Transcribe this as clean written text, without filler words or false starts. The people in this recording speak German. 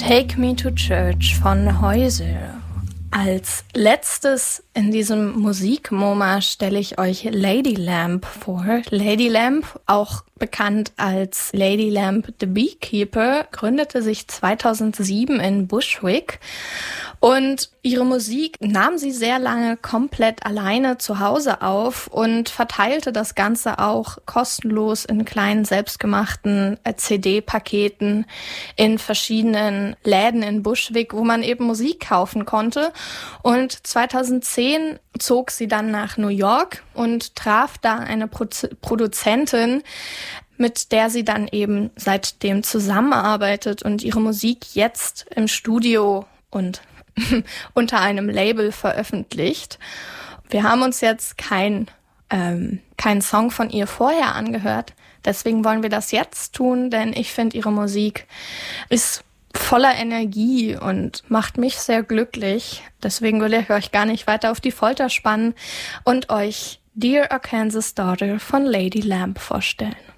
Take Me to Church von Häusel. Als letztes in diesem Musik-MoMA stelle ich euch Lady Lamp vor. Lady Lamp, auch bekannt als Lady Lamp the Beekeeper, gründete sich 2007 in Bushwick und ihre Musik nahm sie sehr lange komplett alleine zu Hause auf und verteilte das Ganze auch kostenlos in kleinen selbstgemachten CD-Paketen in verschiedenen Läden in Bushwick, wo man eben Musik kaufen konnte. Und 2010 zog sie dann nach New York und traf da eine Produzentin, mit der sie dann eben seitdem zusammenarbeitet und ihre Musik jetzt im Studio und unter einem Label veröffentlicht. Wir haben uns jetzt keinen Song von ihr vorher angehört, deswegen wollen wir das jetzt tun, denn ich finde, ihre Musik ist voller Energie und macht mich sehr glücklich. Deswegen will ich euch gar nicht weiter auf die Folter spannen und euch Dear Arkansas Daughter von Lady Lamp vorstellen.